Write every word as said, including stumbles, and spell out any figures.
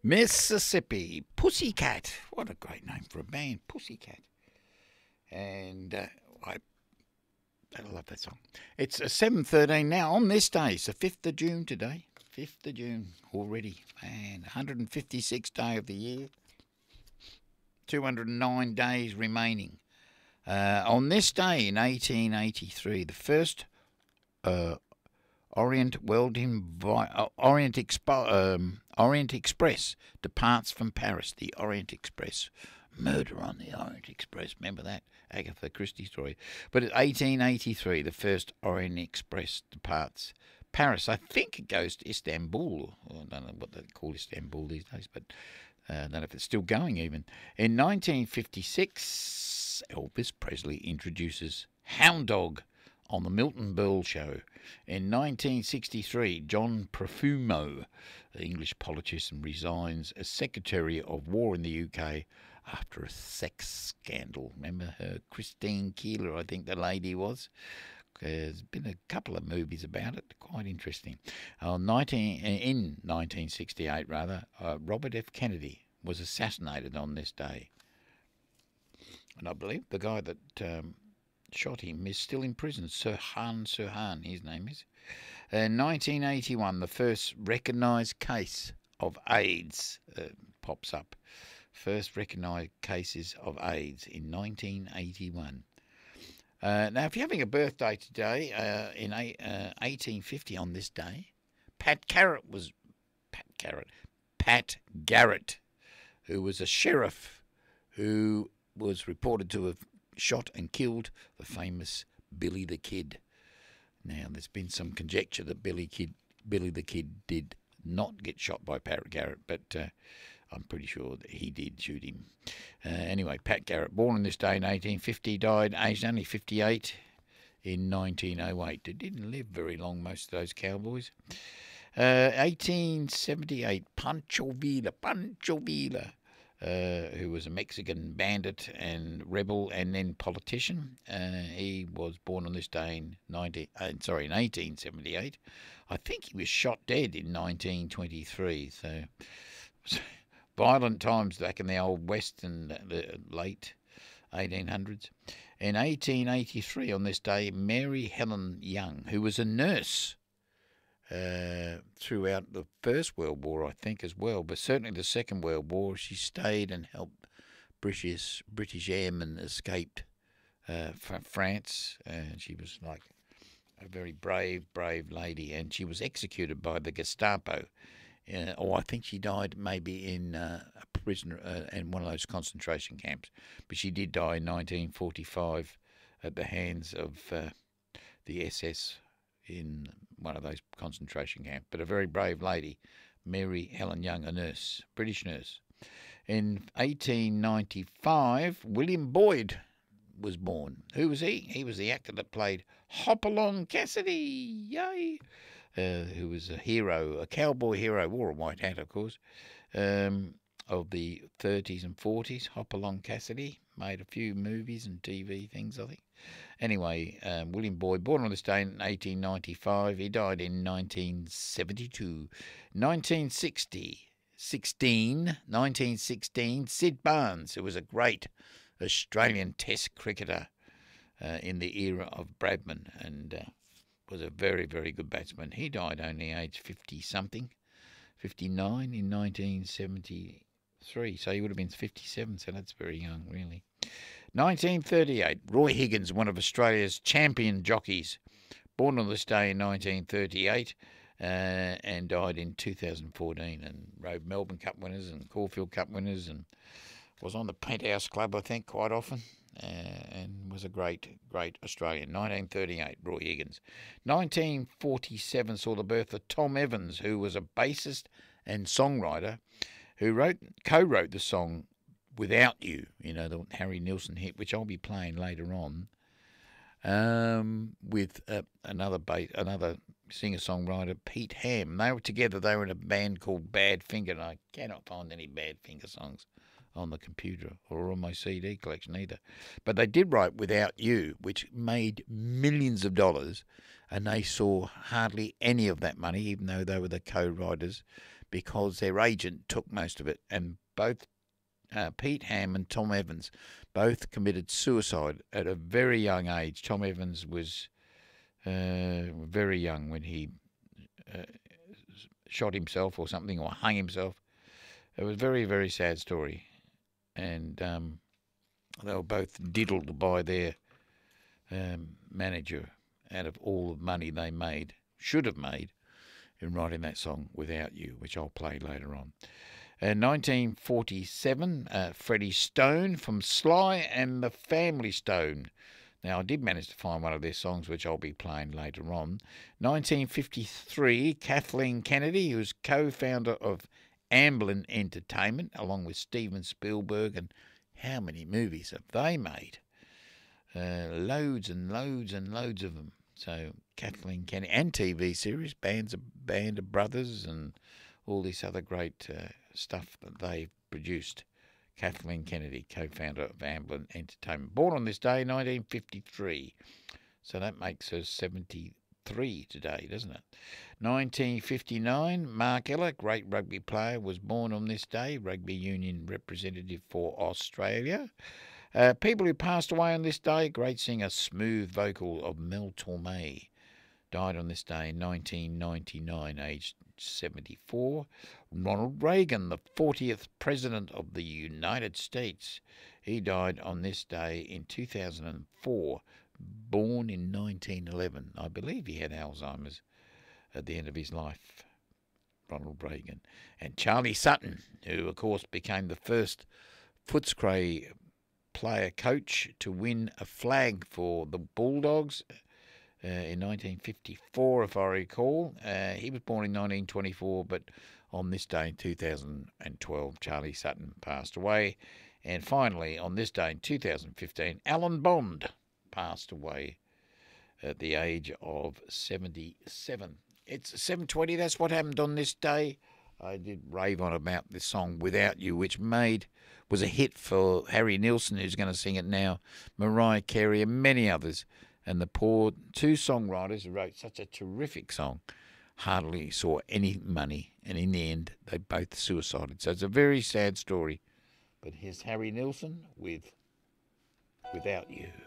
Mississippi, Pussycat. What a great name for a band, Pussycat. And uh, I, I love that song. It's uh, seven thirteen now on this day. It's the fifth of June today. fifth of June already. Man, one hundred fifty-sixth day of the year. two hundred nine days remaining. Uh, on this day in eighteen eighty-three, the first uh, Orient Welding uh, Orient Expo, um, Orient Express departs from Paris. The Orient Express, murder on the Orient Express. Remember that Agatha Christie story? But in eighteen eighty-three, the first Orient Express departs Paris. I think it goes to Istanbul. I don't know what they call Istanbul these days, but uh, I don't know if it's still going even. In nineteen fifty-six, Elvis Presley introduces Hound Dog on the Milton Berle Show. In nineteen sixty-three, John Profumo, the English politician, resigns as Secretary of War in the U K after a sex scandal. Remember her? Christine Keeler, I think the lady was. There's been a couple of movies about it, quite interesting. Uh, nineteen, in nineteen sixty-eight, rather, uh, Robert F. Kennedy was assassinated on this day. And I believe the guy that um, shot him is still in prison. Sirhan Sirhan, his name is. In nineteen eighty-one, the first recognised case of AIDS uh, pops up. First recognised cases of AIDS in nineteen eighty-one. Uh, now, if you're having a birthday today, uh, in a, uh, eighteen fifty on this day, Pat Garrett was Pat Garrett, Pat Garrett, who was a sheriff who was reported to have shot and killed the famous Billy the Kid. Now, there's been some conjecture that Billy Kid, Billy the Kid did not get shot by Pat Garrett, but uh, I'm pretty sure that he did shoot him. Uh, anyway, Pat Garrett, born on this day in eighteen fifty, died aged only fifty-eight in nineteen oh eight. They didn't live very long, most of those cowboys. Uh, eighteen seventy-eight, Pancho Villa, Pancho Villa, uh, who was a Mexican bandit and rebel and then politician. Uh, he was born on this day in nineteen, uh, sorry, in eighteen seventy-eight. I think he was shot dead in nineteen twenty-three. So, violent times back in the old West and the late eighteen hundreds. In eighteen eighty-three, on this day, Mary Helen Young, who was a nurse uh, throughout the First World War, I think, as well, but certainly the Second World War, she stayed and helped British British airmen escape uh, from France. And she was like a very brave, brave lady, and she was executed by the Gestapo. Uh, or I think she died maybe in uh, a prisoner uh, in one of those concentration camps. But she did die in nineteen forty-five at the hands of uh, the S S in one of those concentration camps. But a very brave lady, Mary Helen Young, a nurse, British nurse. In eighteen ninety-five, William Boyd was born. Who was he? He was the actor that played Hopalong Cassidy. Yay! Uh, who was a hero, a cowboy hero, wore a white hat, of course, um, of the thirties and forties. Hopalong Cassidy made a few movies and T V things, I think. Anyway, um, William Boyd, born on this day in eighteen ninety-five. He died in nineteen seventy-two. nineteen sixty, sixteen, nineteen sixteen, Sid Barnes, who was a great Australian Test cricketer uh, in the era of Bradman, and uh, was a very, very good batsman. He died only aged fifty-something, fifty-nine in nineteen seventy-three. So he would have been fifty-seven, so that's very young, really. nineteen thirty-eight, Roy Higgins, one of Australia's champion jockeys, born on this day in nineteen thirty-eight uh, and died in two thousand fourteen, and rode Melbourne Cup winners and Caulfield Cup winners, and was on the Penthouse Club, I think, quite often. Uh, and was a great, great Australian. nineteen thirty-eight, Roy Higgins. nineteen forty-seven saw the birth of Tom Evans, who was a bassist and songwriter who wrote, co-wrote the song Without You, you know, the Harry Nilsson hit, which I'll be playing later on, um, with uh, another bass, another singer-songwriter, Pete Ham. They were together. They were in a band called Badfinger, and I cannot find any Badfinger songs on the computer or on my C D collection either. But they did write Without You, which made millions of dollars and they saw hardly any of that money, even though they were the co-writers, because their agent took most of it. And both uh, Pete Ham and Tom Evans both committed suicide at a very young age. Tom Evans was uh, very young when he uh, shot himself or something, or hung himself. It was a very, very sad story. And um, they were both diddled by their um, manager out of all the money they made, should have made, in writing that song, Without You, which I'll play later on. In nineteen forty-seven, uh, Freddie Stone from Sly and the Family Stone. Now, I did manage to find one of their songs, which I'll be playing later on. nineteen fifty-three, Kathleen Kennedy, who's co-founder of Amblin Entertainment, along with Steven Spielberg. And how many movies have they made? Uh, loads and loads and loads of them. So Kathleen Kennedy, and T V series, bands of Band of Brothers, and all this other great uh, stuff that they've produced. Kathleen Kennedy, co-founder of Amblin Entertainment. Born on this day, nineteen fifty-three. So that makes her seventy-three today, doesn't it? nineteen fifty-nine, Mark Ella, great rugby player, was born on this day. Rugby union representative for Australia. Uh, people who passed away on this day, great singer, smooth vocal of Mel Torme, died on this day in nineteen ninety-nine, aged seventy-four. Ronald Reagan, the fortieth President of the United States, he died on this day in two thousand four, born in nineteen eleven. I believe he had Alzheimer's at the end of his life, Ronald Reagan. And Charlie Sutton, who of course became the first Footscray player coach to win a flag for the Bulldogs uh, in nineteen fifty-four, if I recall. Uh, he was born in nineteen twenty-four, but on this day in two thousand twelve, Charlie Sutton passed away. And finally, on this day in two thousand fifteen, Alan Bond passed away at the age of seventy-seven. It's seven twenty, that's what happened on this day. I did rave on about this song, Without You, which made was a hit for Harry Nilsson, who's going to sing it now, Mariah Carey, and many others. And the poor two songwriters who wrote such a terrific song hardly saw any money, and in the end, they both suicided. So it's a very sad story. But here's Harry Nilsson with Without You.